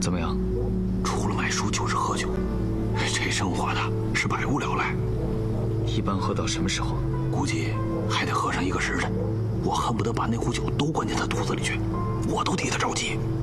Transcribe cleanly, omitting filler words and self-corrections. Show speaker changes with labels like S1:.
S1: 怎么样？
S2: 除了卖书就是喝酒，这生活的是百无聊赖。
S1: 一般喝到什么时候？
S2: 估计还得喝上1个时辰。我恨不得把那壶酒都灌进他肚子里去，我都替他着急。